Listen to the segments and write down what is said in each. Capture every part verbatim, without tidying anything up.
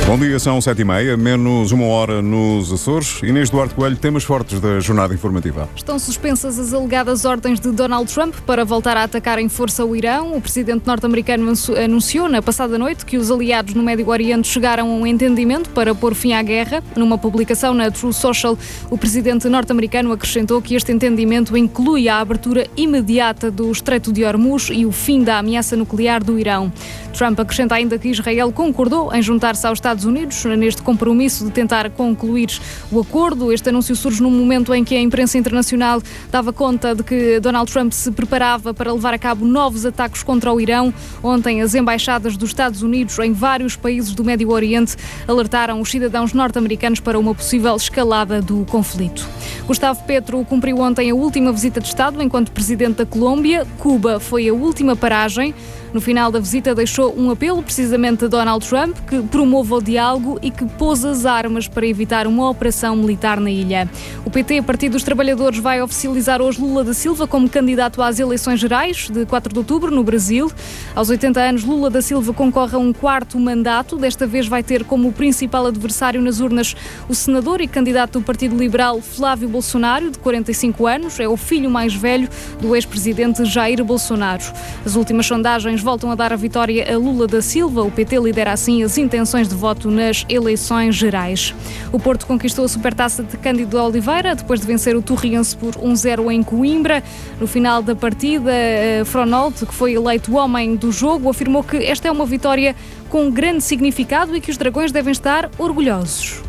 Bom dia, são sete e meia, menos uma hora nos Açores. Inês Duarte Coelho, temas fortes da jornada informativa. Estão suspensas as alegadas ordens de Donald Trump para voltar a atacar em força o Irão. O presidente norte-americano anunciou na passada noite que os aliados no Médio Oriente chegaram a um entendimento para pôr fim à guerra. Numa publicação na True Social, o presidente norte-americano acrescentou que este entendimento inclui a abertura imediata do Estreito de Hormuz e o fim da ameaça nuclear do Irão. Trump acrescenta ainda que Israel concordou em juntar-se aos Estados Unidos neste compromisso de tentar concluir o acordo. Este anúncio surge num momento em que a imprensa internacional dava conta de que Donald Trump se preparava para levar a cabo novos ataques contra o Irão. Ontem, as embaixadas dos Estados Unidos em vários países do Médio Oriente alertaram os cidadãos norte-americanos para uma possível escalada do conflito. Gustavo Petro cumpriu ontem a última visita de Estado enquanto presidente da Colômbia. Cuba foi a última paragem. No final da visita deixou um apelo precisamente a Donald Trump que promova o diálogo e que pôs as armas para evitar uma operação militar na ilha. O P T, Partido dos Trabalhadores, vai oficializar hoje Lula da Silva como candidato às eleições gerais de quatro de outubro no Brasil. Aos oitenta anos, Lula da Silva concorre a um quarto mandato. Desta vez vai ter como principal adversário nas urnas o senador e candidato do Partido Liberal Flávio Bolsonaro, de quarenta e cinco anos. É o filho mais velho do ex-presidente Jair Bolsonaro. As últimas sondagens voltam a dar a vitória a Lula da Silva. O P T lidera assim as intenções de voto nas eleições gerais. O Porto conquistou a Supertaça de Cândido Oliveira depois de vencer o Torriense por um zero em Coimbra. No final da partida, Fronold, que foi eleito o homem do jogo, afirmou que esta é uma vitória com grande significado e que os dragões devem estar orgulhosos.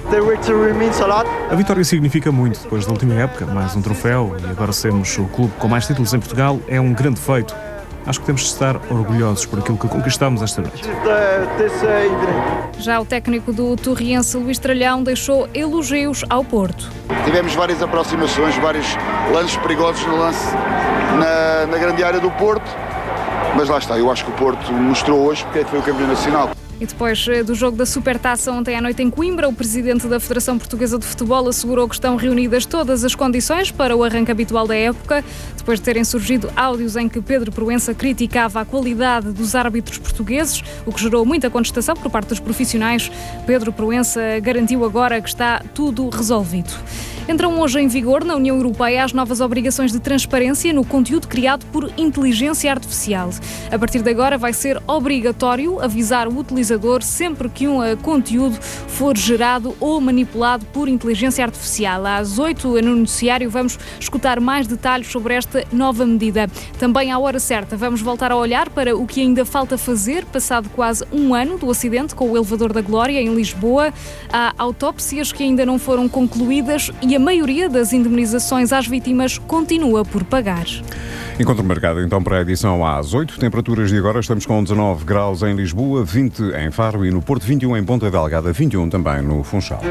A vitória significa muito depois da última época, mais um troféu e agora sermos o clube com mais títulos em Portugal é um grande feito. Acho que temos de estar orgulhosos por aquilo que conquistamos esta noite. Já o técnico do Torriense, Luís Tralhão, deixou elogios ao Porto. Tivemos várias aproximações, vários lances perigosos no lance na, na grande área do Porto, mas lá está, eu acho que o Porto mostrou hoje porque é que foi o campeão nacional. E depois do jogo da Supertaça ontem à noite em Coimbra, o presidente da Federação Portuguesa de Futebol assegurou que estão reunidas todas as condições para o arranque habitual da época, depois de terem surgido áudios em que Pedro Proença criticava a qualidade dos árbitros portugueses, o que gerou muita contestação por parte dos profissionais. Pedro Proença garantiu agora que está tudo resolvido. Entram hoje em vigor na União Europeia as novas obrigações de transparência no conteúdo criado por inteligência artificial. A partir de agora vai ser obrigatório avisar o utilizador sempre que um conteúdo for gerado ou manipulado por inteligência artificial. Às oito no noticiário vamos escutar mais detalhes sobre esta nova medida. Também à hora certa vamos voltar a olhar para o que ainda falta fazer, passado quase um ano do acidente com o elevador da Glória em Lisboa. Há autópsias que ainda não foram concluídas e a maioria das indemnizações às vítimas continua por pagar. Encontro marcado então para a edição às oito. Temperaturas de agora, estamos com dezanove graus em Lisboa, vinte em Faro e no Porto, vinte e um em Ponta Delgada, vinte e um também no Funchal.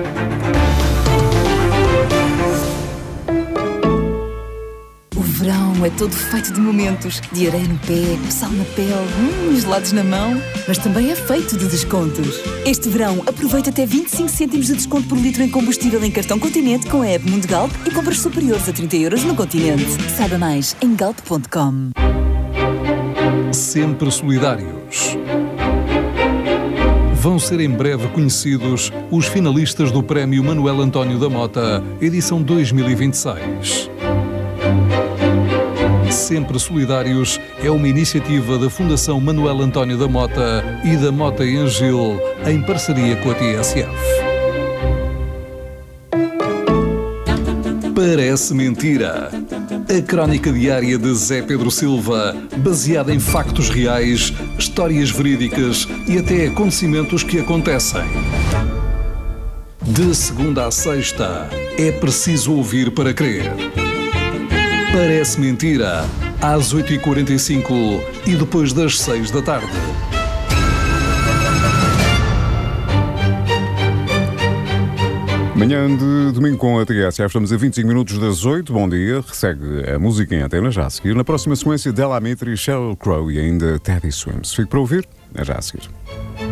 O verão é todo feito de momentos, de areia no pé, sal na pele, hum, gelados na mão, mas também é feito de descontos. Este verão aproveita até vinte e cinco cêntimos de desconto por litro em combustível em cartão Continente com a app Mundo Galp e compras superiores a trinta euros no Continente. Saiba mais em galp ponto com. Sempre solidários. Vão ser em breve conhecidos os finalistas do Prémio Manuel António da Mota, edição dois mil e vinte e seis. Sempre Solidários é uma iniciativa da Fundação Manuel António da Mota e da Mota e Angil, em parceria com a T S F. Parece mentira. A crónica diária de Zé Pedro Silva, baseada em factos reais, histórias verídicas e até acontecimentos que acontecem. De segunda a sexta, é preciso ouvir para crer. Parece mentira, às oito e quarenta e cinco e depois das seis da tarde. Manhã de domingo com a T S F, estamos a vinte e cinco minutos das oito. Bom dia, segue a música em antena já a seguir. Na próxima sequência, Della Mitri, Sheryl Crow e ainda Teddy Swims. Fique para ouvir, é já a seguir.